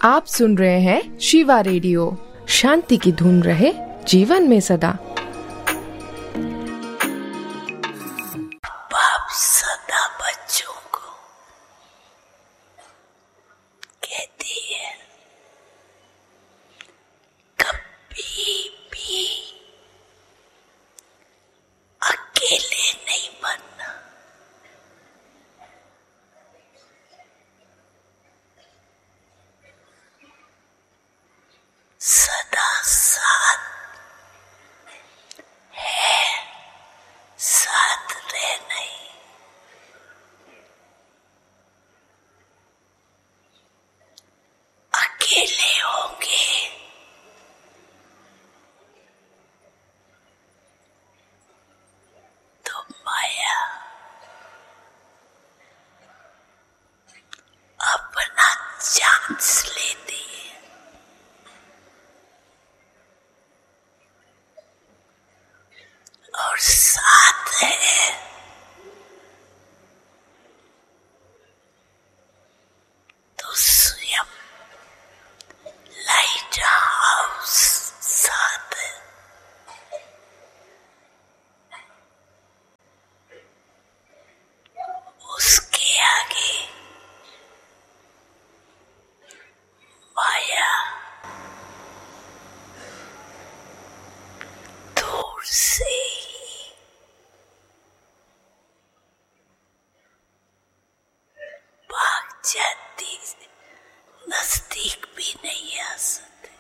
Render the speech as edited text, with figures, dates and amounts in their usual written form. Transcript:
आप सुन रहे हैं शिवा रेडियो। शांति की धुन रहे जीवन में सदा। बाप सदा बच्चों को कहती है, कभी भी अकेले नहीं बनना। सदा साथ है, साथ रहना ही। अकेले होंगे तो माया अपना चांस लेती है। और साथ है तो स्वयं लाइट हाउस साथ है। उसके आगे माया दूर से ही भाग जाती, नजदीक भी नहीं आ सकती।